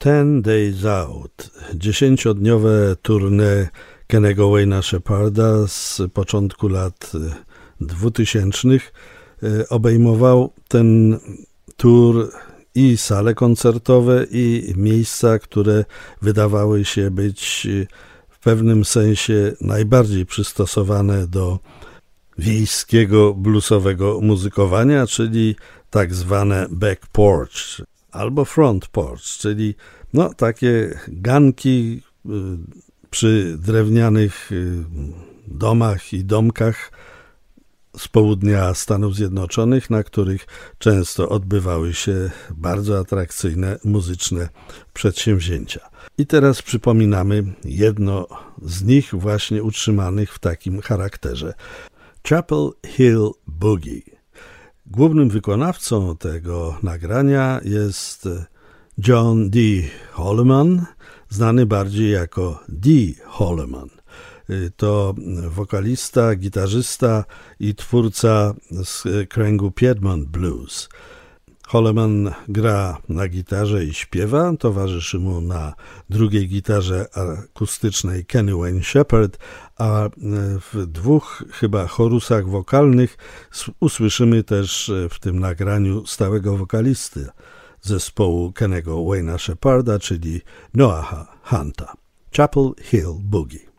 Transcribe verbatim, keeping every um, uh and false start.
Ten Days Out, dziesięciodniowe tournée Kennego Wayna Shepharda z początku lat dwutysięcznych obejmował ten tour i sale koncertowe, i miejsca, które wydawały się być w pewnym sensie najbardziej przystosowane do wiejskiego bluesowego muzykowania, czyli tak zwane back porch albo front porch, czyli no takie ganki przy drewnianych domach i domkach z południa Stanów Zjednoczonych, na których często odbywały się bardzo atrakcyjne muzyczne przedsięwzięcia. I teraz przypominamy jedno z nich właśnie utrzymanych w takim charakterze. Chapel Hill Boogie. Głównym wykonawcą tego nagrania jest John D. Holliman, znany bardziej jako D. Holliman. To wokalista, gitarzysta i twórca z kręgu Piedmont Blues. Holliman gra na gitarze i śpiewa, towarzyszy mu na drugiej gitarze akustycznej Kenny Wayne Shepherd, a w dwóch chyba chorusach wokalnych usłyszymy też w tym nagraniu stałego wokalisty zespołu Kennego Wayna Shepharda, czyli Noaha Hunta. Chapel Hill Boogie.